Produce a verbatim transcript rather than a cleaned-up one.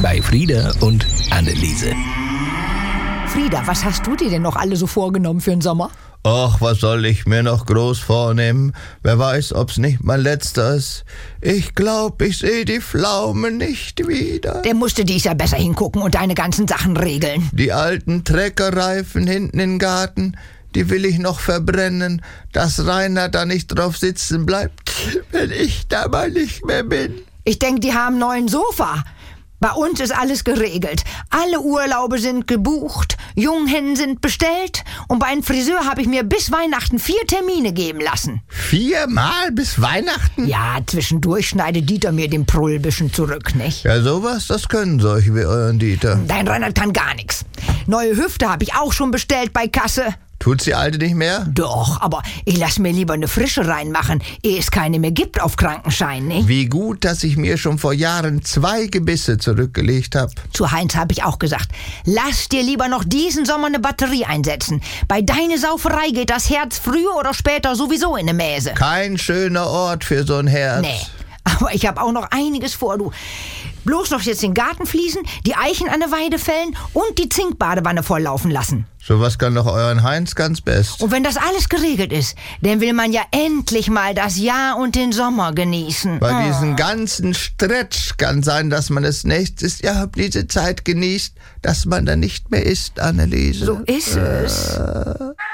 bei Frieda und Anneliese. Frieda, was hast du dir denn noch alle so vorgenommen für den Sommer? Ach, was soll ich mir noch groß vornehmen? Wer weiß, ob's nicht mein letzter ist. Ich glaub, ich seh die Pflaume nicht wieder. Der musste dies Jahr besser hingucken und deine ganzen Sachen regeln. Die alten Treckerreifen hinten im Garten, die will ich noch verbrennen, dass Rainer da nicht drauf sitzen bleibt, wenn ich da mal nicht mehr bin. Ich denk, die haben einen neuen Sofa. Bei uns ist alles geregelt. Alle Urlaube sind gebucht, Junghennen sind bestellt und bei einem Friseur habe ich mir bis Weihnachten vier Termine geben lassen. Viermal bis Weihnachten? Ja, zwischendurch schneidet Dieter mir den Prull bisschen zurück, nicht? Ja, sowas, das können solche wie euren Dieter. Dein Reinhard kann gar nichts. Neue Hüfte habe ich auch schon bestellt bei Kasse. Tut's die alte nicht mehr? Doch, aber ich lass mir lieber eine frische reinmachen, ehe es keine mehr gibt auf Krankenschein, nicht? Wie gut, dass ich mir schon vor Jahren zwei Gebisse zurückgelegt habe. Zu Heinz habe ich auch gesagt, lass dir lieber noch diesen Sommer eine Batterie einsetzen. Bei deiner Sauferei geht das Herz früher oder später sowieso in eine Mäse. Kein schöner Ort für so ein Herz. Nee, aber ich habe auch noch einiges vor, du. Bloß noch jetzt den Garten fließen, die Eichen an der Weide fällen und die Zinkbadewanne volllaufen lassen. Sowas kann doch euren Heinz ganz best. Und wenn das alles geregelt ist, dann will man ja endlich mal das Jahr und den Sommer genießen. Bei Oh. diesem ganzen Stretch kann sein, dass man es nächstes Jahr diese Zeit genießt, dass man dann nicht mehr isst, Anneliese. So ist es. Äh.